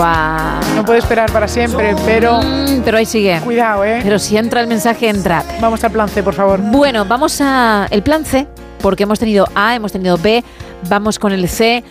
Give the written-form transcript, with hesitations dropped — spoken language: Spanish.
Guau. No puede esperar para siempre, pero ahí sigue. Cuidado, Pero si entra el mensaje, entra. Vamos al plan C, por favor. Bueno, vamos a el plan C, porque hemos tenido A, hemos tenido B, vamos con el C.